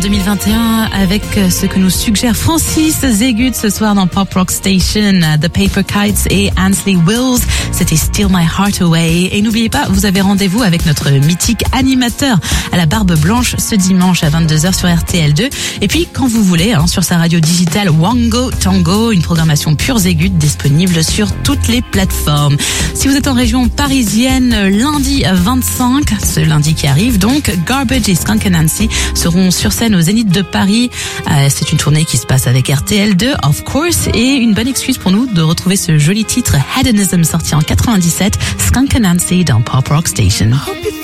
2021 avec ce que nous suggère Francis Zégut ce soir dans Pop Rock Station, The Paper Kites et Ansley Wills. C'était Steal My Heart Away. Et n'oubliez pas, vous avez rendez-vous avec notre mythique animateur à la barbe blanche ce dimanche à 22h sur RTL2. Et puis, quand vous voulez, sur sa radio digitale Wango Tango, une programmation pure Zégut disponible sur toutes les plateformes. Si vous êtes en région parisienne, lundi 25, ce lundi qui arrive, donc, Garbage et Skunk Anansie seront sur scène au Zénith de Paris. C'est une tournée qui se passe avec RTL2, of course, et une bonne excuse pour nous de retrouver ce joli titre Hedonism sorti en 97, Skunk Anansie dans Pop Rock Station.